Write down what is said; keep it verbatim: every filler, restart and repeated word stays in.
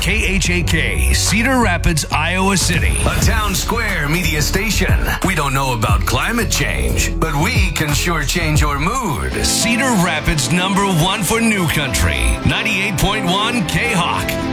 K H A K, Cedar Rapids, Iowa City. A town square media station. We don't know about climate change, but we can sure change your mood. Cedar Rapids number one for new country. ninety-eight point one K-Hawk.